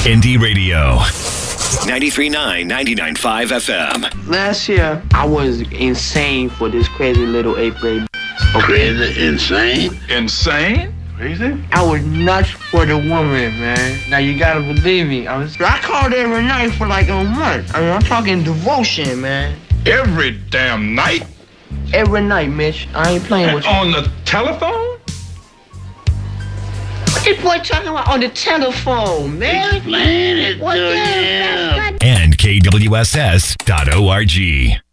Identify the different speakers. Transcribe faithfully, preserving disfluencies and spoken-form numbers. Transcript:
Speaker 1: Indie Radio. ninety-three point nine, ninety-nine point five F M.
Speaker 2: Last year, I was insane for this crazy little eighth grade.
Speaker 3: Okay. Crazy? Insane?
Speaker 4: Insane?
Speaker 3: Crazy?
Speaker 2: I was nuts for the woman, man. Now, you gotta believe me. I was. I called every night for like a month. I mean, I'm talking devotion, man.
Speaker 4: Every damn night?
Speaker 2: Every night, Mitch. I ain't playing
Speaker 4: And
Speaker 2: with you.
Speaker 4: on the telephone?
Speaker 2: What this boy talking about on the telephone, man?
Speaker 3: Explain it
Speaker 2: What
Speaker 3: to
Speaker 2: the
Speaker 3: him.
Speaker 1: And K W S S dot org.